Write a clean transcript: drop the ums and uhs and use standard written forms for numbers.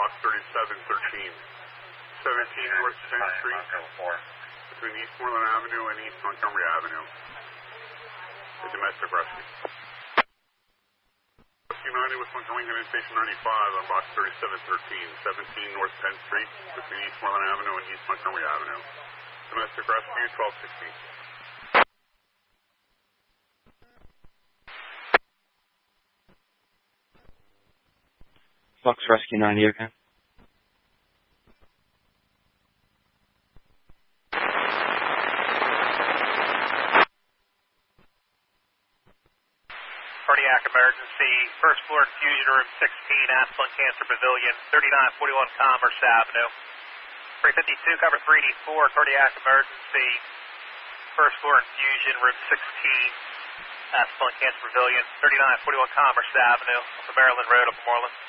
box 3713. 17 North 10th Street, between East Moreland Avenue and East Montgomery Avenue. A domestic rescue. Rescue 90 with Montgomery Union Station 95 on box 3713. 17 North 10th Street, between East Moreland Avenue and East Montgomery Avenue. Domestic rescue 1216. Fox Rescue 90 again. Cardiac emergency, first floor infusion room 16, Asplund Cancer Pavilion, 3941 Commerce Avenue. 352, cover 3D4, cardiac emergency, first floor infusion room 16, Asplund Cancer Pavilion, 3941 Commerce Avenue, off of Maryland Road, Upper Moreland.